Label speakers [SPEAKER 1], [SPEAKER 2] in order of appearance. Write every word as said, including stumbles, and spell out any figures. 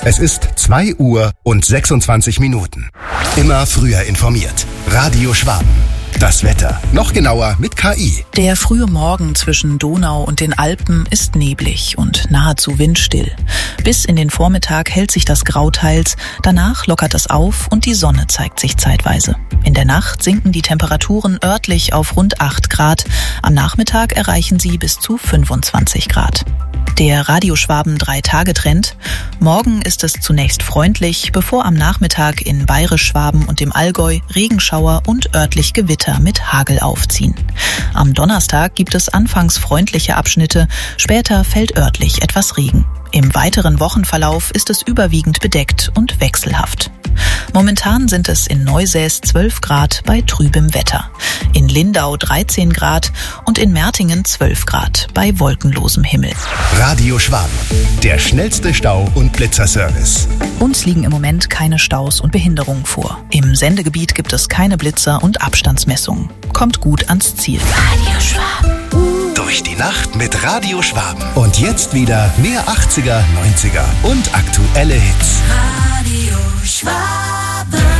[SPEAKER 1] Es ist zwei Uhr und sechsundzwanzig Minuten. Immer früher informiert. Radio Schwaben. Das Wetter. Noch genauer mit K I.
[SPEAKER 2] Der frühe Morgen zwischen Donau und den Alpen ist neblig und nahezu windstill. Bis in den Vormittag hält sich das Grau teils, danach lockert es auf und die Sonne zeigt sich zeitweise. In der Nacht sinken die Temperaturen örtlich auf rund acht Grad. Am Nachmittag erreichen sie bis zu fünfundzwanzig Grad. Der Radio Schwaben drei-Tage-Trend. Morgen ist es zunächst freundlich, bevor am Nachmittag in Bayerisch-Schwaben und dem Allgäu Regenschauer und örtlich Gewitter mit Hagel aufziehen. Am Donnerstag gibt es anfangs freundliche Abschnitte, später fällt örtlich etwas Regen. Im weiteren Wochenverlauf ist es überwiegend bedeckt und wechselhaft. Momentan sind es in Neusäß zwölf Grad bei trübem Wetter, in Lindau dreizehn Grad und in Mertingen zwölf Grad bei wolkenlosem Himmel.
[SPEAKER 1] Radio Schwaben, der schnellste Stau- und Blitzerservice.
[SPEAKER 2] Uns liegen im Moment keine Staus und Behinderungen vor. Im Sendegebiet gibt es keine Blitzer und Abstandsmessungen. Kommt gut ans Ziel.
[SPEAKER 1] Radio Schwaben. Durch die Nacht mit Radio Schwaben. Und jetzt wieder mehr achtziger, neunziger und aktuelle Hits.
[SPEAKER 3] Radio Schwaben.